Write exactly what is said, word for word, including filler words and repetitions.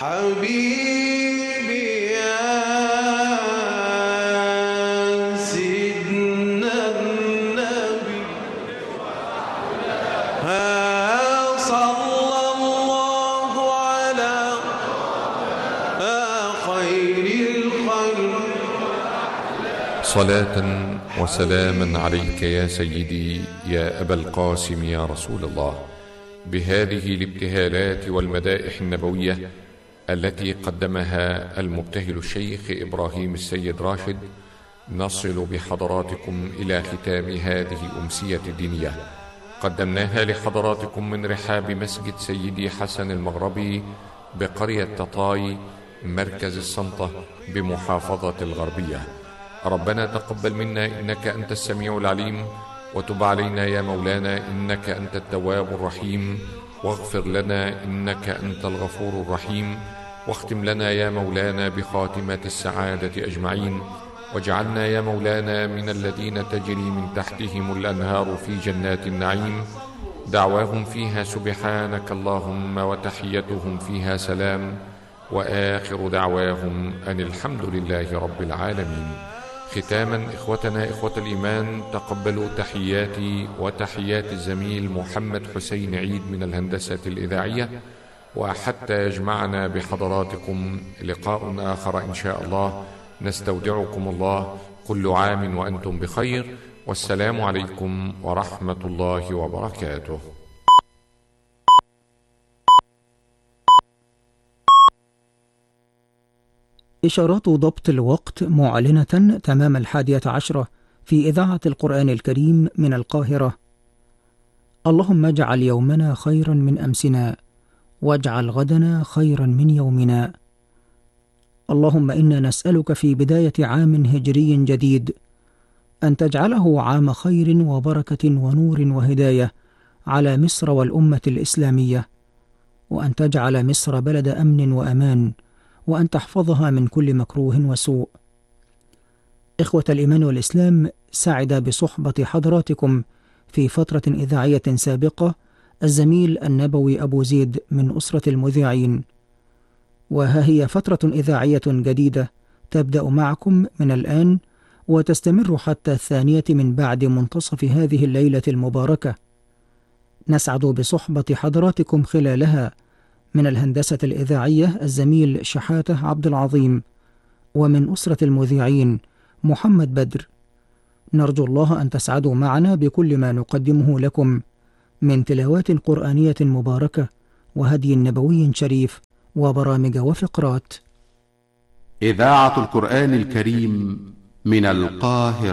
حبيبي يا سيدنا النبي صلى الله على خير الخلق. صلاة وسلاما عليك يا سيدي يا أبا القاسم يا رسول الله، بهذه الابتهالات والمدائح النبوية التي قدمها المبتهل الشيخ إبراهيم السيد راشد، نصل بحضراتكم إلى ختام هذه الأمسية الدينية. قدمناها لحضراتكم من رحاب مسجد سيدي حسن المغربي بقرية تطاي مركز السنطة بمحافظة الغربية. ربنا تقبل منا إنك أنت السميع العليم، وتب علينا يا مولانا إنك أنت التواب الرحيم، واغفر لنا إنك أنت الغفور الرحيم، واختم لنا يا مولانا بخاتمة السعادة أجمعين، واجعلنا يا مولانا من الذين تجري من تحتهم الأنهار في جنات النعيم، دعواهم فيها سبحانك اللهم وتحيتهم فيها سلام، وآخر دعواهم أن الحمد لله رب العالمين. ختاما إخوتنا إخوة الإيمان، تقبلوا تحياتي وتحيات الزميل محمد حسين عيد من الهندسة الإذاعية، وحتى يجمعنا بحضراتكم لقاء آخر إن شاء الله، نستودعكم الله، كل عام وأنتم بخير، والسلام عليكم ورحمة الله وبركاته. إشارات ضبط الوقت معلنة تمام الحادية عشرة في إذاعة القرآن الكريم من القاهرة. اللهم اجعل يومنا خيرا من أمسنا، واجعل غدنا خيرا من يومنا. اللهم إنا نسألك في بداية عام هجري جديد أن تجعله عام خير وبركة ونور وهداية على مصر والأمة الإسلامية، وأن تجعل مصر بلد أمن وأمان، وأن تحفظها من كل مكروه وسوء. إخوة الإيمان والإسلام، سعد بصحبة حضراتكم في فترة إذاعية سابقة الزميل النبوي أبو زيد من أسرة المذيعين، وها هي فترة إذاعية جديدة تبدأ معكم من الآن وتستمر حتى الثانية من بعد منتصف هذه الليلة المباركة. نسعد بصحبة حضراتكم خلالها من الهندسة الإذاعية الزميل شحاتة عبد العظيم، ومن أسرة المذيعين محمد بدر. نرجو الله أن تسعدوا معنا بكل ما نقدمه لكم من تلاوات قرآنية مباركة وهدي نبوي شريف وبرامج وفقرات. إذاعة القرآن الكريم من القاهرة.